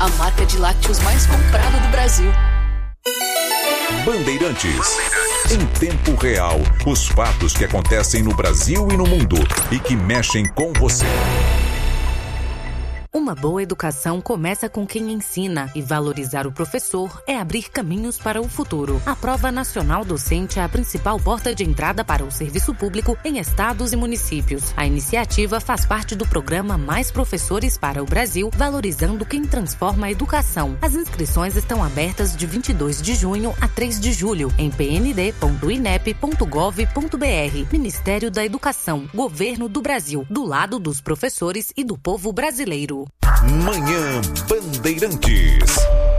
a marca de lácteos mais comprada do Brasil. Bandeirantes. Em tempo real, os fatos que acontecem no Brasil e no mundo e que mexem com você. Uma boa educação começa com quem ensina e valorizar o professor é abrir caminhos para o futuro. A Prova Nacional Docente é a principal porta de entrada para o serviço público em estados e municípios. A iniciativa faz parte do programa Mais Professores para o Brasil, valorizando quem transforma a educação. As inscrições estão abertas de 22 de junho a 3 de julho em pnd.inep.gov.br. Ministério da Educação, Governo do Brasil, do lado dos professores e do povo brasileiro. Manhã Bandeirantes.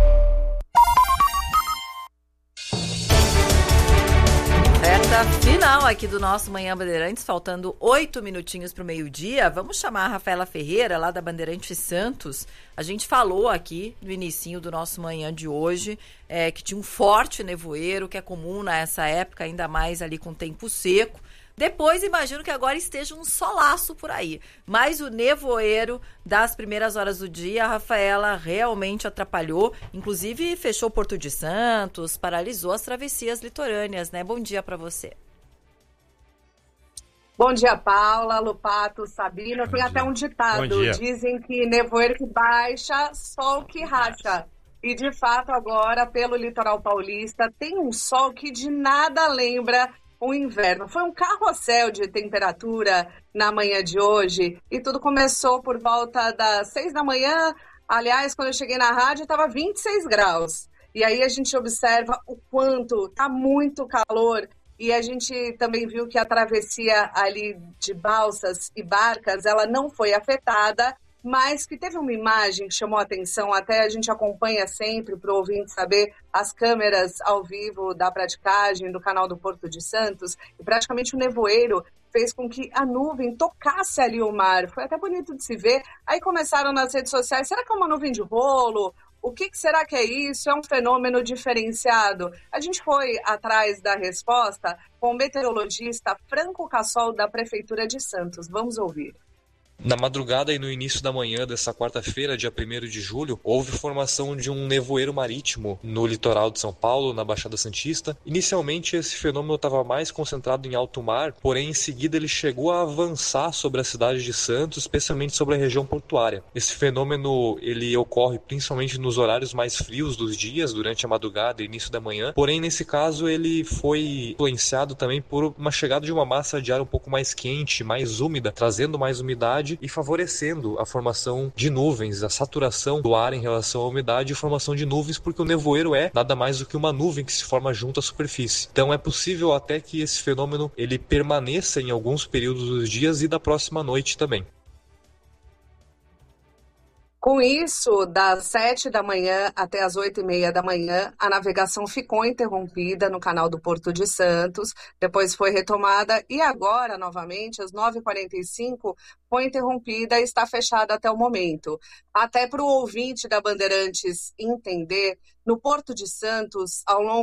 Reta final aqui do nosso Manhã Bandeirantes, faltando 8 minutinhos para o meio-dia. Vamos chamar a Rafaela Ferreira, lá da Bandeirantes Santos. A gente falou aqui no inicinho do nosso Manhã de hoje que tinha um forte nevoeiro, que é comum nessa época, ainda mais ali com tempo seco. Depois, imagino que agora esteja um solaço por aí. Mas o nevoeiro das primeiras horas do dia, a Rafaela realmente atrapalhou. Inclusive, fechou o Porto de Santos, paralisou as travessias litorâneas, né? Bom dia para você. Bom dia, Paula, Lupato, Sabina. Tem até um ditado. Dizem que nevoeiro que baixa, sol que racha. E, de fato, agora, pelo litoral paulista, tem um sol que de nada lembra o inverno. Foi um carrossel de temperatura na manhã de hoje e tudo começou por volta das 6 da manhã. Aliás, quando eu cheguei na rádio, estava 26 graus. E aí a gente observa o quanto está muito calor e a gente também viu que a travessia ali de balsas e barcas, ela não foi afetada, mas que teve uma imagem que chamou a atenção, até a gente acompanha sempre para o ouvinte saber as câmeras ao vivo da praticagem do canal do Porto de Santos, e praticamente o nevoeiro fez com que a nuvem tocasse ali o mar. Foi até bonito de se ver. Aí começaram nas redes sociais, será que é uma nuvem de rolo? O que será que é isso? É um fenômeno diferenciado? A gente foi atrás da resposta com o meteorologista Franco Cassol, da Prefeitura de Santos. Vamos ouvir. Na madrugada e no início da manhã dessa quarta-feira, dia 1º de julho, houve formação de um nevoeiro marítimo no litoral de São Paulo, na Baixada Santista. Inicialmente, esse fenômeno estava mais concentrado em alto mar, porém, em seguida, ele chegou a avançar sobre a cidade de Santos, especialmente sobre a região portuária. Esse fenômeno ele ocorre principalmente nos horários mais frios dos dias, durante a madrugada e início da manhã. Porém, nesse caso, ele foi influenciado também por uma chegada de uma massa de ar um pouco mais quente, mais úmida, trazendo mais umidade e favorecendo a formação de nuvens, a saturação do ar em relação à umidade e formação de nuvens, porque o nevoeiro é nada mais do que uma nuvem que se forma junto à superfície. Então é possível até que esse fenômeno ele permaneça em alguns períodos dos dias e da próxima noite também. Com isso, das 7 da manhã até as 8h30 da manhã, a navegação ficou interrompida no canal do Porto de Santos, depois foi retomada e agora, novamente, às 9h45, foi interrompida e está fechada até o momento. Até para o ouvinte da Bandeirantes entender, no Porto de Santos, ao longo